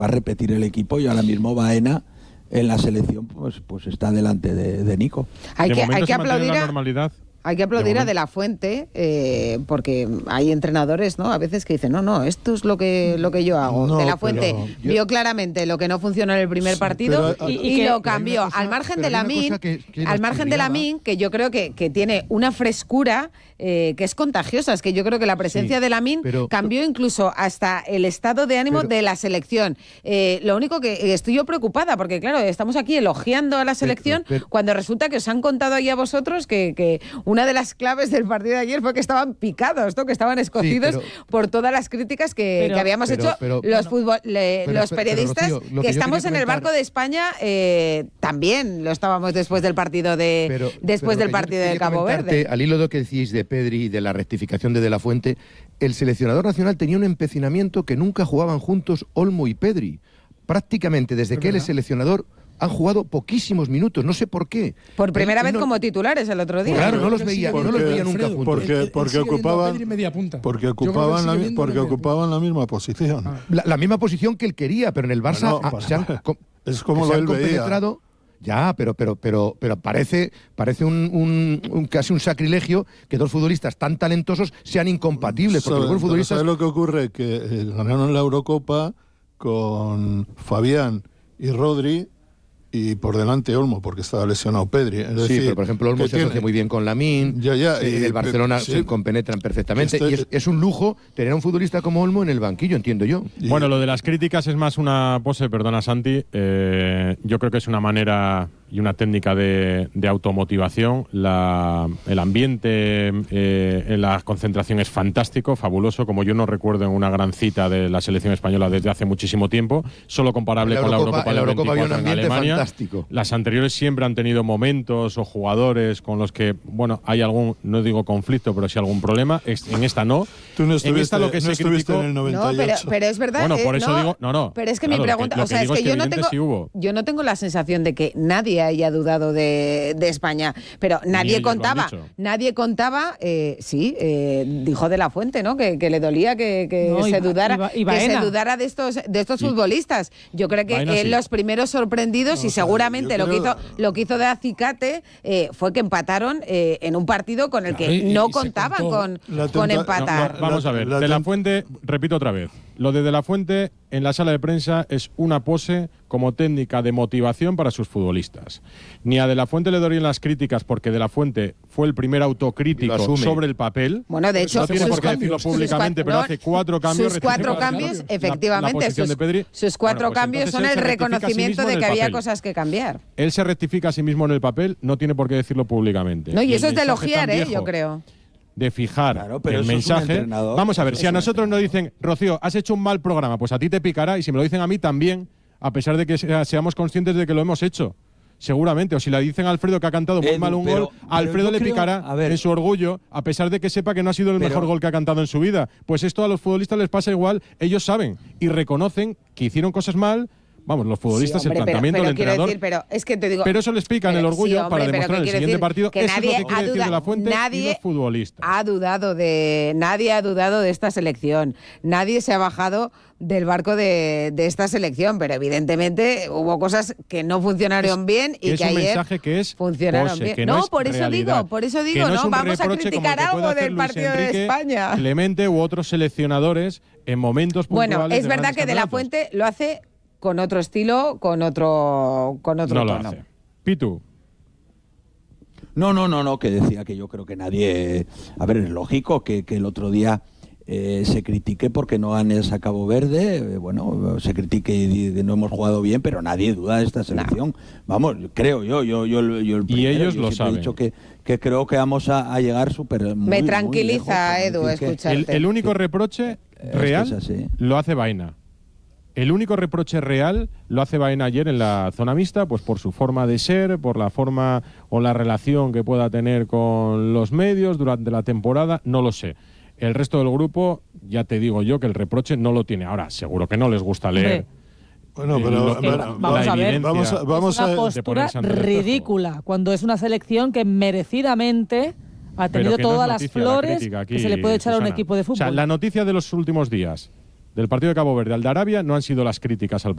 va a repetir el equipo y ahora mismo Baena en la selección pues está delante de Nico. Hay que aplaudir la normalidad. Hay que aplaudir a De La Fuente, porque hay entrenadores, ¿no? A veces que dicen, no, esto es lo que yo hago. No, De La Fuente vio claramente lo que no funcionó en el primer partido y lo cambió. Al margen de Lamine, que yo creo que tiene una frescura que es contagiosa. Es que yo creo que la presencia de Lamine cambió incluso hasta el estado de ánimo de la selección. Lo único que estoy yo preocupada, porque claro, estamos aquí elogiando a la selección cuando resulta que os han contado ahí a vosotros que una de las claves del partido de ayer fue que estaban picados, ¿no? Que estaban escocidos por todas las críticas que habíamos hecho los periodistas, Rocío, que estamos en el barco de España, también lo estábamos después del partido del partido de Cabo Verde. Al hilo de lo que decís de Pedri y de la rectificación de La Fuente, el seleccionador nacional tenía un empecinamiento que nunca jugaban juntos Olmo y Pedri. Prácticamente desde que él es seleccionador han jugado poquísimos minutos, no sé por qué. Por primera vez como titulares el otro día. Claro, no los veía nunca juntos. Porque ocupaban la misma posición. La misma posición que él quería, pero en el Barça es como lo él veía. Ya, pero parece casi un sacrilegio que dos futbolistas tan talentosos sean incompatibles. Porque los futbolistas... ¿Sabes lo que ocurre? Que ganaron la Eurocopa con Fabián y Rodri, y por delante Olmo, porque estaba lesionado Pedri. Es decir, pero por ejemplo Olmo se asocia muy bien con Lamine, el Barcelona se compenetran perfectamente, y es un lujo tener a un futbolista como Olmo en el banquillo, entiendo yo. Bueno, lo de las críticas es más una pose, perdona Santi, yo creo que es una manera y una técnica de automotivación. El ambiente en la concentración es fantástico, fabuloso, como yo no recuerdo en una gran cita de la selección española desde hace muchísimo tiempo, solo comparable con la Eurocopa del 24 en Alemania. Fantástico. Las anteriores siempre han tenido momentos o jugadores con los que, bueno, hay algún, no digo conflicto, pero sí algún problema. En esta no. Tú no estuviste, en esta lo que se criticó, en el 98. No, pero es verdad. Bueno, por eso digo, no. Pero es que mi pregunta, o sea, es que yo no tengo la sensación de que nadie haya dudado de España, pero nadie contaba, dijo De La Fuente, ¿no? Que le dolía que se dudara de estos futbolistas. Yo creo que los primeros sorprendidos, y seguramente lo que hizo de acicate fue que empataron en un partido con el que no contaban con empatar. Vamos a ver, De La Fuente, repito otra vez, lo de La Fuente en la sala de prensa es una pose como técnica de motivación para sus futbolistas. Ni a De La Fuente le dorían las críticas porque De La Fuente fue el primer autocrítico sobre el papel. Bueno, de hecho, no tiene por qué decirlo públicamente, pero hace 4 cambios. Sus 4 cambios, efectivamente, sus 4 cambios son el reconocimiento de que había cosas que cambiar. Él se rectifica a sí mismo en el papel, no tiene por qué decirlo públicamente. No, y eso es de elogiar, yo creo. De fijar el mensaje. Vamos a ver, si a nosotros nos dicen, Rocío, has hecho un mal programa, pues a ti te picará, y si me lo dicen a mí también, a pesar de que seamos conscientes de que lo hemos hecho. Seguramente, o si le dicen a Alfredo que ha cantado muy mal un gol, a Alfredo le picará en su orgullo, a pesar de que sepa que no ha sido el mejor gol que ha cantado en su vida. Pues esto a los futbolistas les pasa igual, ellos saben y reconocen que hicieron cosas mal. Vamos, los futbolistas, el planteamiento del entrenador. Decir, pero es que te digo, pero eso les pica en el orgullo para demostrar en el siguiente partido. Que eso nadie es lo que quiere decir De La Fuente y los futbolistas. Nadie ha dudado de esta selección. Nadie se ha bajado del barco de esta selección, pero evidentemente hubo cosas que no funcionaron bien y que ayer funcionaron bien. No, por eso digo, no vamos a criticar algo del partido de España. Clemente u otros seleccionadores en momentos puntuales. Bueno, es verdad que De La Fuente lo hace con otro estilo, con otro no tono. Lo hace. Pitu. No, que decía que yo creo que nadie... A ver, es lógico que el otro día se critique porque no ganes a Cabo Verde, se critique y no hemos jugado bien, pero nadie duda de esta selección. No. Vamos, creo yo el primero, y ellos lo saben. He dicho que creo que vamos a llegar súper... Me tranquiliza, Edu, escucharte. El único reproche real lo hace Baena. El único reproche real lo hace Baena ayer en la zona mixta, pues por su forma de ser, por la forma o la relación que pueda tener con los medios durante la temporada, no lo sé. El resto del grupo, ya te digo yo que el reproche no lo tiene. Ahora, seguro que no les gusta leer. Bueno, pero vamos a ver, vamos es una postura ridícula cuando es una selección que merecidamente ha tenido todas las flores que se le puede echar a un equipo de fútbol. O sea, la noticia de los últimos días del partido de Cabo Verde al de Arabia no han sido las críticas al